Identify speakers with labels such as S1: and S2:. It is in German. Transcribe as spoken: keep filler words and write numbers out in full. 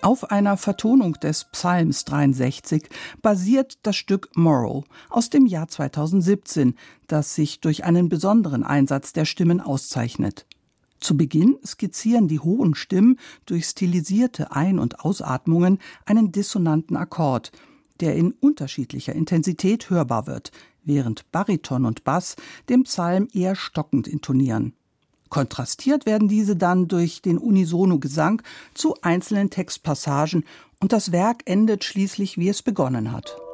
S1: Auf einer Vertonung des Psalms dreiundsechzig basiert das Stück Moral aus dem Jahr zweitausendsiebzehn, das sich durch einen besonderen Einsatz der Stimmen auszeichnet. Zu Beginn skizzieren die hohen Stimmen durch stilisierte Ein- und Ausatmungen einen dissonanten Akkord, der in unterschiedlicher Intensität hörbar wird, während Bariton und Bass den Psalm eher stockend intonieren. Kontrastiert werden diese dann durch den Unisono-Gesang zu einzelnen Textpassagen und das Werk endet schließlich, wie es begonnen hat.